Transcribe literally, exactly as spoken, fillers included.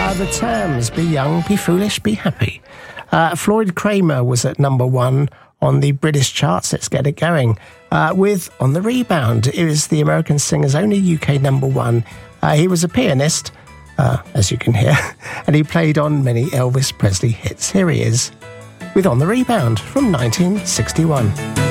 Uh, the terms, be young, be foolish, be happy. Uh, Floyd Kramer was at number one on the British charts. Let's get it going. Uh, with On the Rebound, it was the American singer's only U K number one. Uh, he was a pianist, uh, as you can hear, and he played on many Elvis Presley hits. Here he is with On the Rebound from nineteen sixty-one.